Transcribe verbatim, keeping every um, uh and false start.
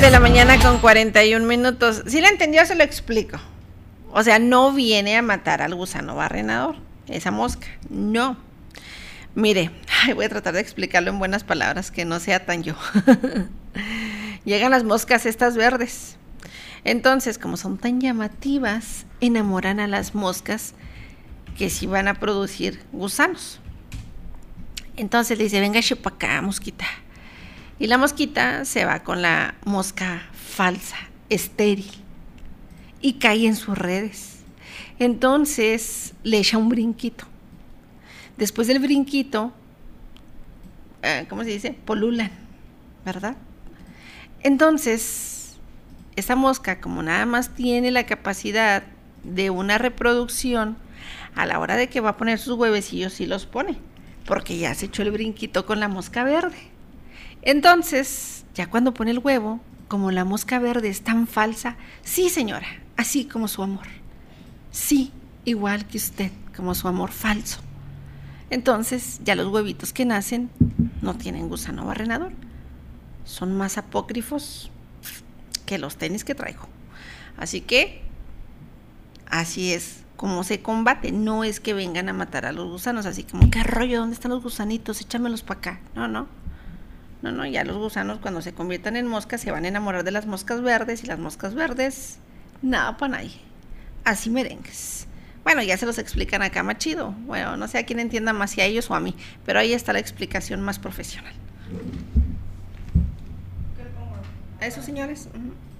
de la mañana con cuarenta y un minutos. Si la entendió, se lo explico. O sea, no viene a matar al gusano barrenador, esa mosca, no. Mire, ay, voy a tratar de explicarlo en buenas palabras, que no sea tan yo. Llegan las moscas estas verdes. Entonces, como son tan llamativas, enamoran a las moscas que sí van a producir gusanos. Entonces le dice, venga, para acá, mosquita. Y la mosquita se va con la mosca falsa, estéril, y cae en sus redes. Entonces le echa un brinquito. Después del brinquito, eh, ¿cómo se dice? Polulan, ¿verdad? Entonces, esa mosca, como nada más tiene la capacidad de una reproducción, a la hora de que va a poner sus huevecillos, sí los pone, porque ya se echó el brinquito con la mosca verde. Entonces, ya cuando pone el huevo, como la mosca verde es tan falsa, sí, señora, así como su amor. Sí, igual que usted, como su amor falso. Entonces, ya los huevitos que nacen no tienen gusano barrenador. Son más apócrifos que los tenis que traigo. Así que, así es como se combate. No es que vengan a matar a los gusanos, así como, ¿qué rollo? ¿Dónde están los gusanitos? Échamelos para acá. No, no. No, no, ya los gusanos cuando se conviertan en moscas se van a enamorar de las moscas verdes y las moscas verdes, nada para nadie. Así merengues. Bueno, ya se los explican acá más chido. Bueno, no sé a quién entienda más, si a ellos o a mí, pero ahí está la explicación más profesional. ¿A eso, señores? Uh-huh.